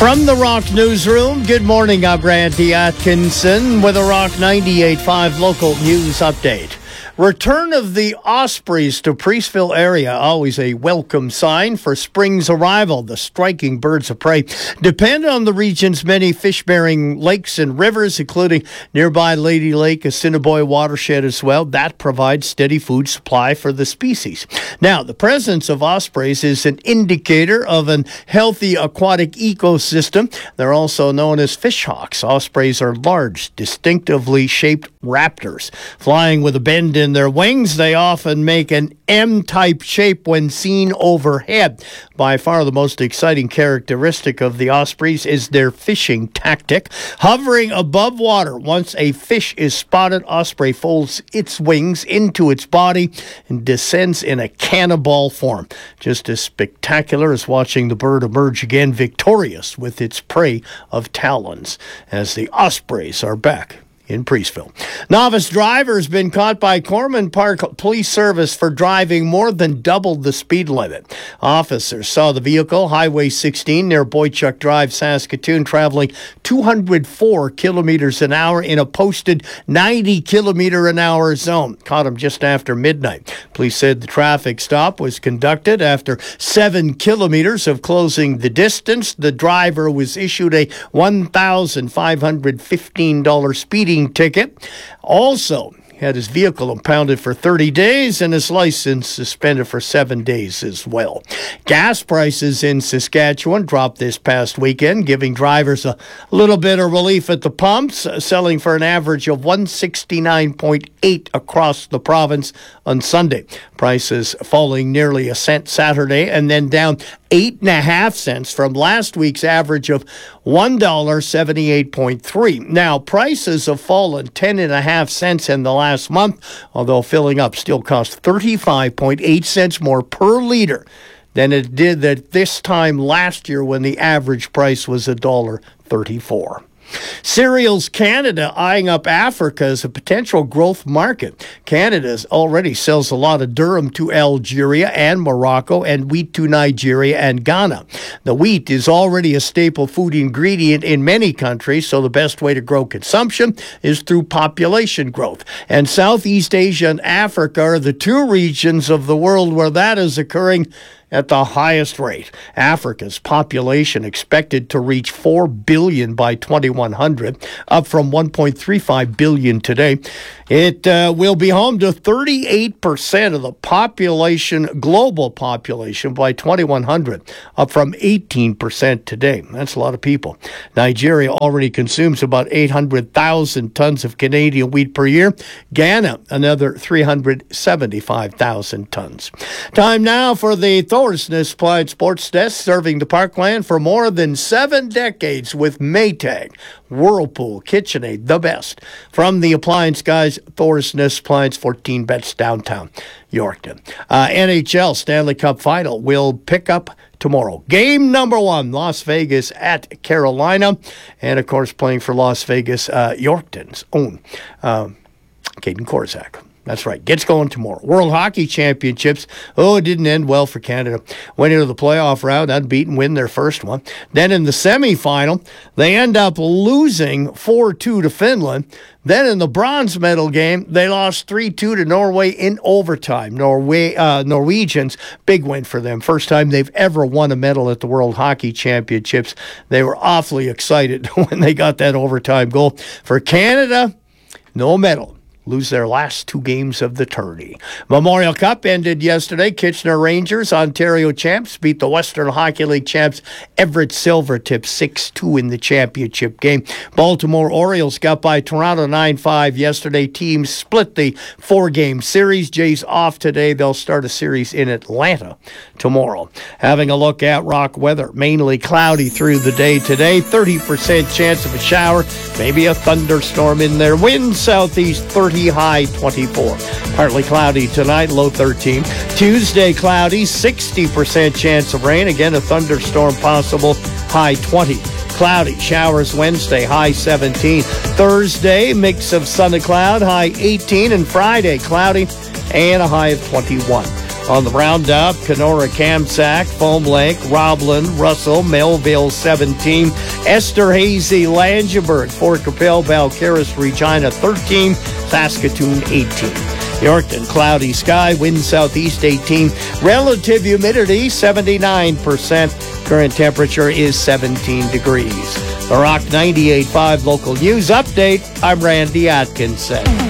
From the Rock Newsroom, good morning. I'm Randy Atkinson with a Rock 98.5 local news update. Return of the ospreys to Priestville area, always a welcome sign for spring's arrival. The striking birds of prey depend on the region's many fish-bearing lakes and rivers, including nearby Lady Lake, Assiniboia watershed as well. That provides steady food supply for the species. Now, the presence of ospreys is an indicator of an healthy aquatic ecosystem. They're also known as fishhawks. Ospreys are large, distinctively shaped raptors. Flying with a bend in their wings, they often make an M-type shape when seen overhead. By far the most exciting characteristic of the ospreys is their fishing tactic. Hovering above water, once a fish is spotted, osprey folds its wings into its body and descends in a cannonball form. Just as spectacular as watching the bird emerge again victorious with its prey of talons, as the ospreys are back in Priestville. Novice driver has been caught by Corman Park Police Service for driving more than double the speed limit. Officers saw the vehicle, Highway 16 near Boychuk Drive, Saskatoon, traveling 204 kilometers an hour in a posted 90 kilometer an hour zone. Caught him just after midnight. Police said the traffic stop was conducted after 7 kilometers of closing the distance. The driver was issued a $1,515 speeding ticket. Also had his vehicle impounded for 30 days and his license suspended for 7 days as well. Gas prices in Saskatchewan dropped this past weekend, giving drivers a little bit of relief at the pumps, selling for an average of $1.69.8 across the province on Sunday. Prices falling nearly a cent Saturday and then down 8.5 cents from last week's average of $1.78.3. Now, prices have fallen 10.5 cents in the last month, although filling up still costs 35.8 cents more per liter than it did at this time last year when the average price was $1.34. Cereals Canada eyeing up Africa as a potential growth market. Canada already sells a lot of durum to Algeria and Morocco and wheat to Nigeria and Ghana. The wheat is already a staple food ingredient in many countries, so the best way to grow consumption is through population growth. And Southeast Asia and Africa are the two regions of the world where that is occurring at the highest rate. Africa's population expected to reach 4 billion by 2100, up from 1.35 billion today. It will be home to 38% of the population, global population, by 2100, up from 18% today. That's a lot of people. Nigeria already consumes about 800,000 tons of Canadian wheat per year. Ghana, another 375,000 tons. Time now for the Thorsness Applied Sports Desk, serving the Parkland for more than 7 decades with Maytag, Whirlpool, KitchenAid, the best. From the appliance guys, Thorsness Appliance, 14 Bets, downtown Yorkton. NHL Stanley Cup Final will pick up tomorrow. Game number 1, Las Vegas at Carolina. And, of course, playing for Las Vegas, Yorkton's own Caden Korczak. That's right. Gets going tomorrow. World Hockey Championships. Oh, it didn't end well for Canada. Went into the playoff round, unbeaten, win their first one. Then in the semifinal, they end up losing 4-2 to Finland. Then in the bronze medal game, they lost 3-2 to Norway in overtime. Norwegians, big win for them. First time they've ever won a medal at the World Hockey Championships. They were awfully excited when they got that overtime goal. For Canada, no medal. Lose their last 2 games of the tourney. Memorial Cup ended yesterday. Kitchener Rangers, Ontario champs, beat the Western Hockey League champs Everett Silvertip 6-2 in the championship game. Baltimore Orioles got by Toronto 9-5 yesterday. Teams split the 4-game series. Jays off today. They'll start a series in Atlanta tomorrow. Having a look at rock weather. Mainly cloudy through the day today. 30% chance of a shower. Maybe a thunderstorm in there. Wind southeast 30. High 24. Partly cloudy tonight, low 13. Tuesday, cloudy, 60% chance of rain. Again, a thunderstorm possible, high 20. Cloudy, showers Wednesday, high 17. Thursday, mix of sun and cloud, high 18. And Friday, cloudy and a high of 21. On the roundup, Kenora, Kamsack, Foam Lake, Roblin, Russell, Melville 17, Esterhazy, Langenburg, Fort Capel, Balcarres, Regina 13, Saskatoon 18. Yorkton, cloudy sky, wind southeast 18, relative humidity 79%, current temperature is 17 degrees. The Rock 98.5 local news update, I'm Randy Atkinson.